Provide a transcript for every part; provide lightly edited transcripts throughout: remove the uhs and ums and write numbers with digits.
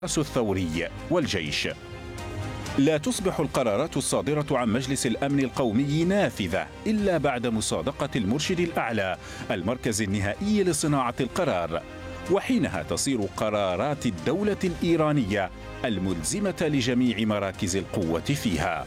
الثوري والجيش. لا تصبح القرارات الصادرة عن مجلس الأمن القومي نافذة إلا بعد مصادقة المرشد الأعلى، المركز النهائي لصناعة القرار، وحينها تصير قرارات الدولة الإيرانية الملزمة لجميع مراكز القوة فيها.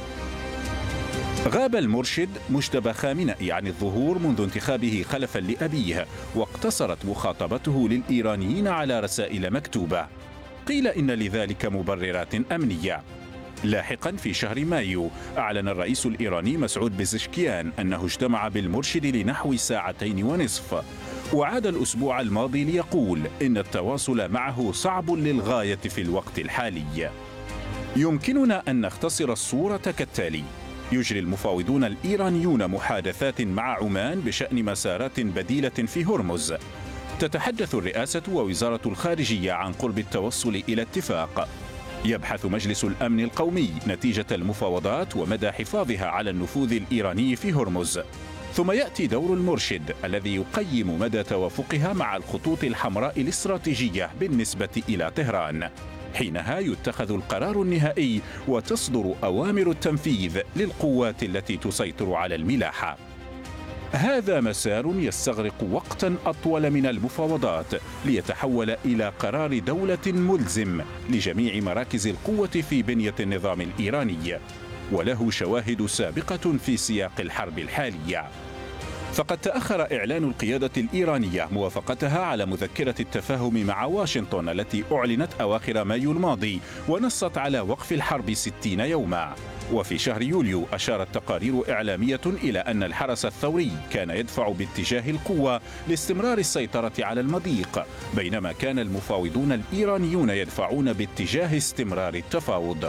غاب المرشد مجتبى خامنئي عن الظهور منذ انتخابه خلفا لأبيه، واقتصرت مخاطبته للإيرانيين على رسائل مكتوبة. قيل إن لذلك مبررات أمنية. لاحقا في شهر مايو أعلن الرئيس الإيراني مسعود بزشكيان أنه اجتمع بالمرشد لنحو 2.5 ساعة، وعاد الأسبوع الماضي ليقول إن التواصل معه صعب للغاية في الوقت الحالي. يمكننا أن نختصر الصورة كالتالي: يجري المفاوضون الإيرانيون محادثات مع عمان بشأن مسارات بديلة في هرمز. تتحدث الرئاسة ووزارة الخارجية عن قرب التوصل إلى اتفاق. يبحث مجلس الأمن القومي نتيجة المفاوضات ومدى حفاظها على النفوذ الإيراني في هرمز. ثم يأتي دور المرشد الذي يقيم مدى توافقها مع الخطوط الحمراء الاستراتيجية بالنسبة إلى طهران. حينها يتخذ القرار النهائي وتصدر أوامر التنفيذ للقوات التي تسيطر على الملاحة. هذا مسار يستغرق وقتا أطول من المفاوضات ليتحول إلى قرار دولة ملزم لجميع مراكز القوة في بنية النظام الإيراني، وله شواهد سابقة في سياق الحرب الحالية. فقد تأخر إعلان القيادة الإيرانية موافقتها على مذكرة التفاهم مع واشنطن التي أعلنت أواخر مايو الماضي ونصت على وقف الحرب 60 يوما. وفي شهر يوليو أشارت تقارير إعلامية إلى أن الحرس الثوري كان يدفع باتجاه القوة لاستمرار السيطرة على المضيق، بينما كان المفاوضون الإيرانيون يدفعون باتجاه استمرار التفاوض.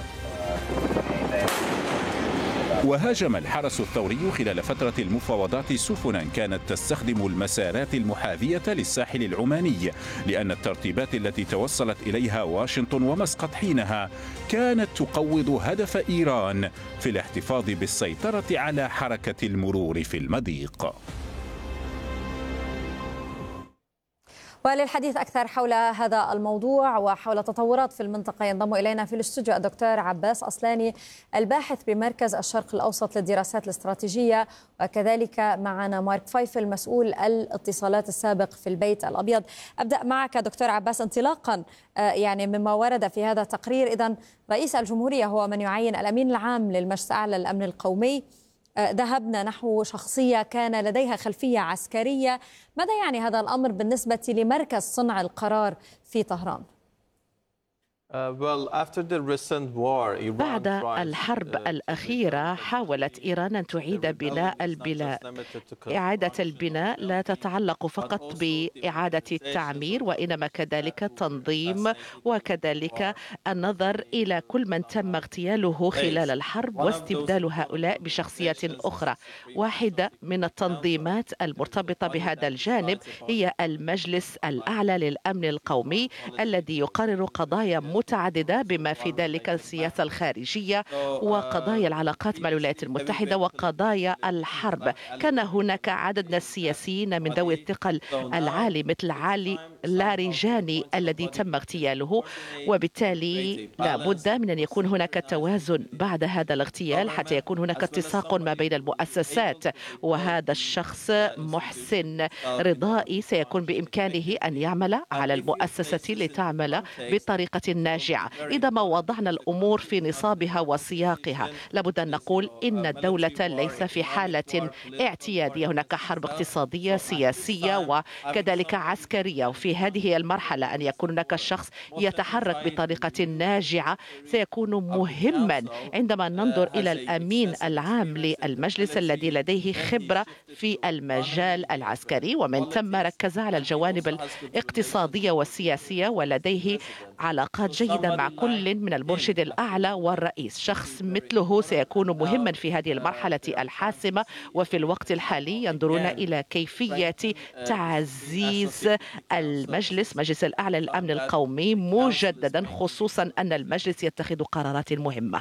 وهاجم الحرس الثوري خلال فترة المفاوضات سفنا كانت تستخدم المسارات المحاذية للساحل العماني، لأن الترتيبات التي توصلت إليها واشنطن ومسقط حينها كانت تقوض هدف إيران في الاحتفاظ بالسيطرة على حركة المرور في المضيق. وللحديث أكثر حول هذا الموضوع وحول التطورات في المنطقة ينضم إلينا في الاستوديو الدكتور عباس أصلاني، الباحث بمركز الشرق الأوسط للدراسات الاستراتيجية، وكذلك معنا مارك فايفل مسؤول الاتصالات السابق في البيت الأبيض. أبدأ معك دكتور عباس انطلاقا مما ورد في هذا التقرير. إذن رئيس الجمهورية هو من يعين الأمين العام للمجلس الأعلى للأمن القومي. ذهبنا نحو شخصية كان لديها خلفية عسكرية. ماذا يعني هذا الأمر بالنسبة لمركز صنع القرار في طهران؟ بعد الحرب الأخيرة حاولت إيران أن تعيد بناء البلاد. إعادة البناء لا تتعلق فقط بإعادة التعمير، وإنما كذلك تنظيم، وكذلك النظر إلى كل من تم اغتياله خلال الحرب واستبدال هؤلاء بشخصيات أخرى. واحدة من التنظيمات المرتبطة بهذا الجانب هي المجلس الأعلى للأمن القومي الذي يقرر قضايا متعددة بما في ذلك السياسة الخارجية وقضايا العلاقات مع الولايات المتحدة وقضايا الحرب. كان هناك عدد من السياسيين من ذوي الثقل العالي مثل علي لاريجاني الذي تم اغتياله، وبالتالي لا بد من أن يكون هناك توازن بعد هذا الاغتيال حتى يكون هناك اتساق ما بين المؤسسات. وهذا الشخص محسن رضائي سيكون بإمكانه أن يعمل على المؤسسة لتعمل بطريقة ناجعة. إذا ما وضعنا الأمور في نصابها وسياقها لابد أن نقول إن الدولة ليس في حالة اعتيادية، هناك حرب اقتصادية سياسية وكذلك عسكرية، وفي هذه المرحلة أن يكون هناك شخص يتحرك بطريقة ناجعة سيكون مهما عندما ننظر إلى الأمين العام للمجلس الذي لديه خبرة في المجال العسكري ومن ثم ركز على الجوانب الاقتصادية والسياسية، ولديه علاقات جيدة مع كل من المرشد الأعلى والرئيس. شخص مثله سيكون مهما في هذه المرحلة الحاسمة، وفي الوقت الحالي ينظرون إلى كيفية تعزيز مجلس الأعلى للأمن القومي مجددا، خصوصا أن المجلس يتخذ قرارات مهمة.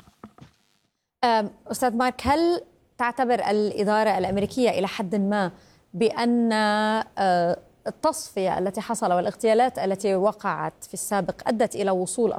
أستاذ مارك، هل تعتبر الإدارة الأمريكية إلى حد ما بأن التصفية التي حصل والاغتيالات التي وقعت في السابق أدت إلى وصول